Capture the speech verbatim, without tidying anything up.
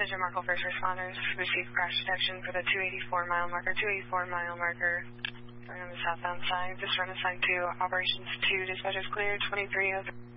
Attention Markle first responders. Received crash detection for the two eighty-four mile marker. two eighty-four mile marker. We're on the southbound side. Just run assigned to Operations two. Dispatch is clear. twenty-three oh three.